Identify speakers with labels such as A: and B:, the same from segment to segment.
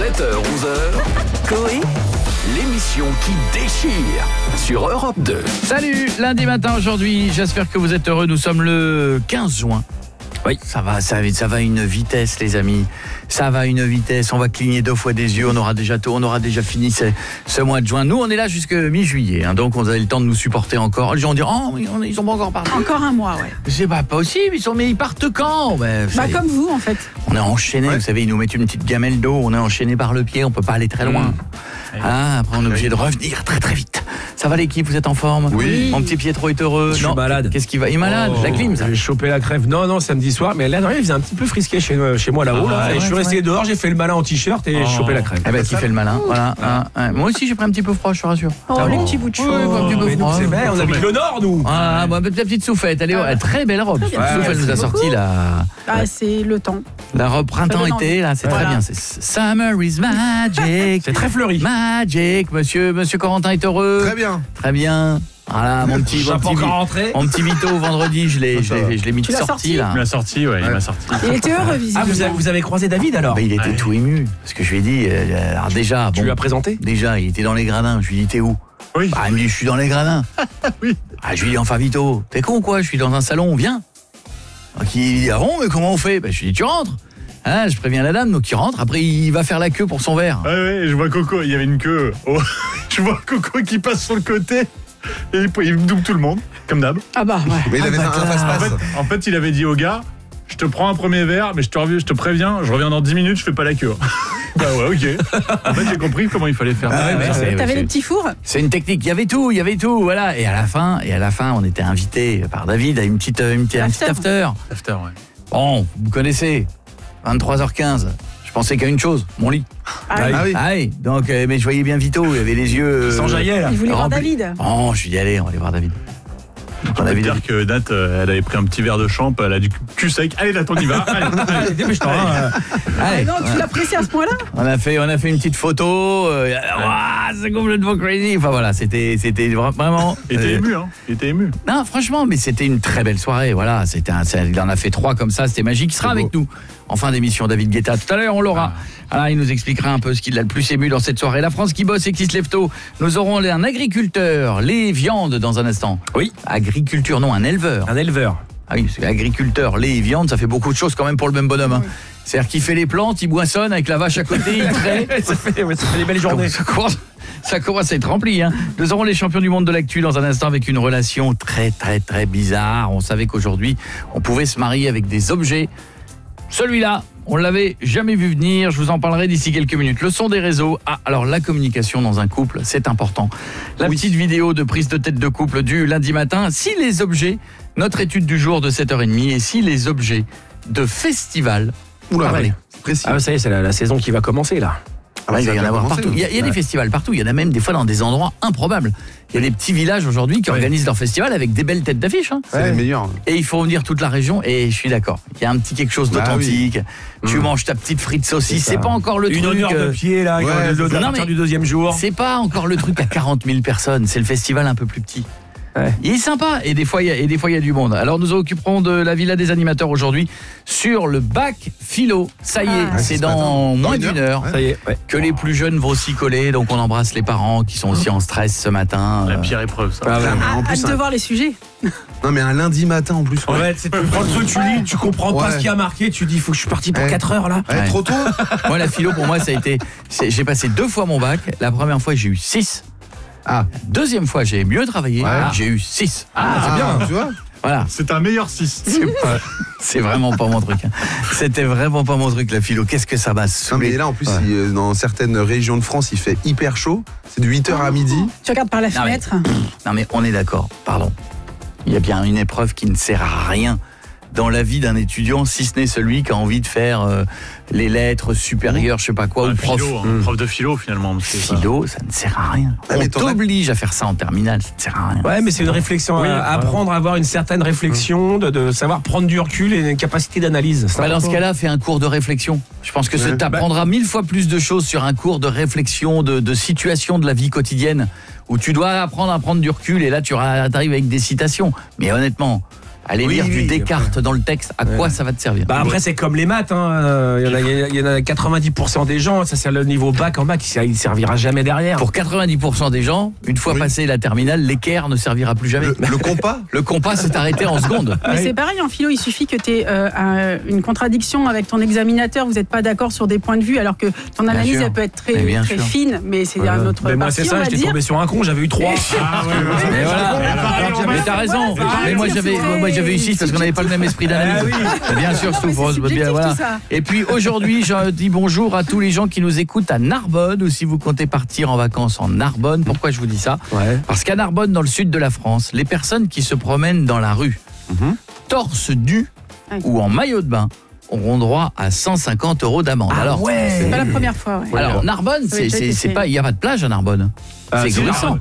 A: 7h-11h, Coé, l'émission qui déchire sur Europe 2.
B: Salut, lundi matin aujourd'hui, j'espère que vous êtes heureux, nous sommes le 15 juin. Oui, ça va à une vitesse les amis, ça va à une vitesse, on va cligner 2 fois des yeux, on aura déjà fini ce mois de juin. Nous on est là jusqu'à mi-juillet, donc on a le temps de nous supporter encore. Les gens diront, ils sont pas encore partis.
C: Encore un mois, ouais.
B: C'est pas possible, ils partent quand?
C: Comme vous en fait.
B: On est enchaîné, vous savez, ils nous mettent une petite gamelle d'eau, on est enchaîné par le pied, on peut pas aller très loin. Après on est obligé de revenir très très vite. Ça va l'équipe, vous êtes en forme?
D: Oui.
B: Mon petit Pietro est heureux?
D: Je suis malade.
B: Qu'est-ce qu'il va? Il est malade, la clim ça.
D: J'ai chopé la crève. Non, samedi soir, mais là, il faisait un petit peu frisqué chez moi là-haut. Et je suis resté dehors, j'ai fait le malin en t-shirt et j'ai chopé la crève.
B: Eh ben, qui fait le malin? Voilà. Moi aussi, j'ai pris un petit peu froid, je te rassure.
C: Les petits bouts de cheveux.
B: un petit peu froid.
D: C'est bien, on habite le Nord, nous.
B: La petite souffette, elle est très belle robe. Elle nous a sorti
C: c'est le temps.
B: la robe printemps-été, là, c'est très bien. C'est Summer is magic.
D: C'est très fleuri.
B: Magic, monsieur Corentin est heureux. Très bien. Voilà, mon petit Vito, vendredi, je l'ai mis de sortie là.
E: Il m'a sorti, ouais, il m'a sorti.
C: Il était heureux, visiblement.
D: Vous avez croisé David alors?
B: Il était tout ému, parce que je lui ai dit, alors déjà...
D: Tu lui as présenté?
B: Déjà, il était dans les gradins, je lui ai dit, t'es où?
E: Oui.
B: Il me dit, je suis dans les gradins.
E: Oui.
B: Je lui ai dit, enfin Vito, t'es con quoi? Je suis dans un salon, viens. Donc il dit, ah bon, mais comment on fait? Je lui ai dit, tu rentres. Je préviens la dame, donc il rentre, après il va faire la queue pour son verre.
E: Ouais, je vois Coco, il y avait une queue. Je vois Coco qui passe sur le côté. Et il double tout le monde, comme d'hab.
D: Mais il avait un face-passe.
E: En fait, il avait dit au gars, je te prends un premier verre, mais je te préviens, je reviens dans 10 minutes, je fais pas la queue. Ouais, ok. En fait, j'ai compris comment il fallait faire.
C: T'avais les petits fours?
B: C'est une technique, il y avait tout, voilà. Et à la fin, on était invité par David à un petit after.
E: After, ouais.
B: Bon, vous connaissez, 23h15. Je pensais qu'à une chose, mon lit. Donc, mais je voyais bien Vito, il avait les yeux...
D: Sans jaillet, là.
C: Il voulait voir David.
B: Oh, je suis dit, allez, on va aller voir David.
E: On va dire que Nat, elle avait pris un petit verre de champ, elle a du cul sec. Allez, Nat, on y va. Allez, dépêche-toi.
C: Non, tu l'as pressé à ce point-là?
B: On a fait une petite photo. C'est complètement crazy. Enfin voilà, c'était vraiment...
E: Il était ému.
B: Non, franchement, mais c'était une très belle soirée. Voilà, il en a fait 3 comme ça, c'était magique. Il sera avec nous en fin d'émission, David Guetta. Tout à l'heure, on l'aura. Alors, il nous expliquera un peu ce qui l'a le plus ému dans cette soirée. La France qui bosse et qui se lève tôt. Nous aurons un agriculteur, les viandes dans un instant.
D: Oui.
B: Agriculture, non, un éleveur.
D: Un éleveur.
B: Ah oui, parce que agriculteur, lait et viande, ça fait beaucoup de choses quand même pour le même bonhomme. C'est-à-dire qu'il fait les plantes, il boissonne avec la vache à côté, il traite.
D: ça fait des belles journées.
B: Ça commence à être rempli. Nous aurons les champions du monde de l'actu dans un instant avec une relation très très très bizarre. On savait qu'aujourd'hui, on pouvait se marier avec des objets. Celui-là, on l'avait jamais vu venir, je vous en parlerai d'ici quelques minutes. Le son des réseaux, alors la communication dans un couple, c'est important. La petite vidéo de prise de tête de couple du lundi matin, si les objets, notre étude du jour de 7h30, et si les objets de festival...
D: Ça y est, c'est la saison qui va commencer là.
B: Il va y en avoir partout. Il y a des festivals partout. Il y en a même des fois dans des endroits improbables. Il y a des petits villages aujourd'hui qui organisent leur festival avec des belles têtes d'affiche.
F: C'est les meilleurs.
B: Et il faut venir toute la région. Et je suis d'accord. Il y a un petit quelque chose d'authentique. Tu manges ta petite frite saucisse. C'est pas encore le truc.
D: Une odeur de pied là. À partir du 2e jour.
B: C'est pas encore le truc à 40 000 personnes. C'est le festival un peu plus petit. Il est sympa et des fois il y a du monde. Alors nous occuperons de la villa des animateurs aujourd'hui sur le bac philo. Ça y est, c'est dans moins d'une heure.
D: Ça y est,
B: que les plus jeunes vont s'y coller. Donc on embrasse les parents qui sont aussi en stress ce matin.
E: La pire épreuve, ça.
C: Hâte de voir les sujets.
F: Non mais un lundi matin en plus.
D: En fait, tu prends le truc, tu lis, tu comprends pas ce qui a marqué, tu dis faut que je suis parti pour 4 heures là.
F: Trop tôt.
B: Moi la philo pour moi ça a été, j'ai passé 2 fois mon bac. La première fois j'ai eu 6. Deuxième fois, j'ai mieux travaillé, j'ai eu 6.
F: C'est bien, tu vois.
B: Voilà.
E: C'est un meilleur 6.
B: C'est vraiment pas mon truc. C'était vraiment pas mon truc la philo. Qu'est-ce que ça m'a saoulé.
F: Non mais là en plus, dans certaines régions de France, il fait hyper chaud. C'est de 8h à midi.
C: Tu regardes par la fenêtre.
B: Non mais on est d'accord, pardon. Il y a bien une épreuve qui ne sert à rien dans la vie d'un étudiant, si ce n'est celui qui a envie de faire les lettres supérieures, je sais pas quoi, ou prof.
E: Prof de philo finalement.
B: Philo, ça ne sert à rien. On t'oblige à faire ça en terminale, ça ne sert à rien.
D: Ouais, mais c'est une réflexion, apprendre à avoir une certaine réflexion, de savoir prendre du recul et une capacité d'analyse.
B: Dans ce cas-là, fais un cours de réflexion. Je pense que tu apprendras 1000 fois plus de choses sur un cours de réflexion, de situation de la vie quotidienne, où tu dois apprendre à prendre du recul, et là tu arrives avec des citations. Mais honnêtement... aller lire du Descartes dans le texte, à quoi ça va te servir?
D: Bah après, c'est comme les maths. Hein. Il y en a 90% des gens, ça c'est le niveau bac en bac, il ne servira jamais derrière.
B: Pour 90% des gens, une fois passé la terminale, l'équerre ne servira plus jamais.
F: Le compas
B: Le compas s'est arrêté en seconde.
C: Mais c'est pareil en philo, il suffit que tu aies une contradiction avec ton examinateur, vous n'êtes pas d'accord sur des points de vue, alors que ton analyse elle peut être très fine, mais c'est un autre
D: mais moi c'est ça, j'étais tombé sur un con, j'avais eu 3.
B: Mais voilà. Mais t'as raison. Mais moi j'avais eu 6 parce qu'on n'avait pas le même esprit d'analyse. Bien sûr, souffrance. Voilà. Et puis aujourd'hui, je dis bonjour à tous les gens qui nous écoutent à Narbonne, ou si vous comptez partir en vacances en Narbonne. Pourquoi je vous dis ça? Parce qu'à Narbonne, dans le sud de la France, les personnes qui se promènent dans la rue, torse nu ou en maillot de bain, auront droit à 150 € d'amende. Alors,
C: c'est pas la première fois.
B: Alors Narbonne, c'est pas, il n'y a pas de plage à Narbonne. C'est gruesant.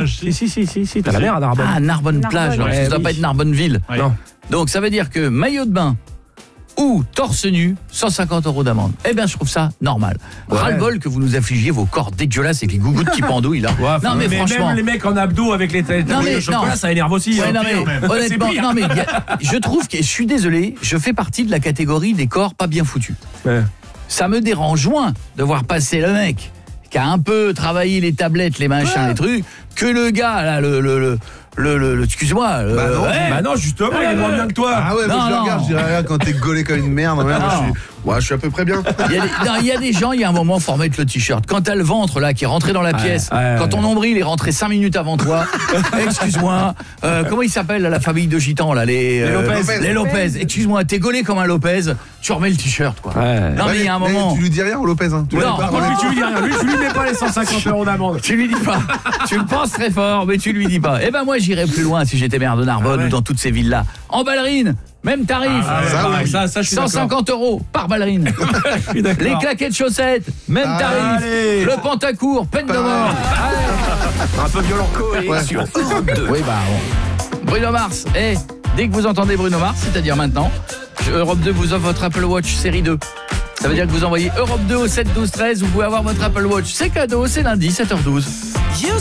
D: Si, t'as la mer à Narbonne.
B: Ah, Narbonne plage, ça ne doit pas être Narbonne ville.
D: Non.
B: Donc ça veut dire que maillot de bain ou torse nu, 150 € d'amende. Eh bien, je trouve ça normal. Ras-le-bol que vous nous affligiez vos corps dégueulasses avec les gougouttes qui pendouillent là.
D: Non mais franchement, même les mecs en abdos avec les chocolat, ça énerve aussi.
B: Non mais honnêtement, je trouve que je suis désolé, je fais partie de la catégorie des corps pas bien foutus. Ça me dérange moins de voir passer le mec qui a un peu travaillé les tablettes, les machins, les trucs, que le gars là, excuse-moi.
D: Bah non, justement, il est moins bien que toi.
F: Ah ouais, moi je le regarde, je dirais rien quand t'es gaulé comme une merde. Je suis à peu près bien.
B: Il y a des gens, il y a un moment, faut remettre le t-shirt. Quand t'as le ventre là qui est rentré dans la pièce, quand ton nombril est rentré 5 minutes avant toi, excuse-moi, comment il s'appelle la famille de gitans là, les Lopez. Excuse-moi, t'es gaulé comme un Lopez, tu remets le t-shirt quoi. Non mais il y a un moment.
F: Tu lui dis rien au Lopez hein.
B: Non,
D: tu lui dis rien. Lui, tu lui mets pas les 150 € d'amende.
B: Tu lui dis pas. Tu le penses très fort, mais tu lui dis pas. Eh ben moi j'irais plus loin si j'étais maire de Narbonne ou dans toutes ces villes là. En ballerine. Même tarif,
D: ça, je suis
B: 150 € par ballerine. Les claquettes chaussettes, même tarif. Le pantacourt, peine de mort.
A: Un peu violent sur Europe 2.
B: Oui, Bruno Mars, dès que vous entendez Bruno Mars, c'est-à-dire maintenant, Europe 2 vous offre votre Apple Watch série 2. Ça veut dire que vous envoyez Europe 2 au 7 12 13, vous pouvez avoir votre Apple Watch. C'est cadeau, c'est lundi, 7h12.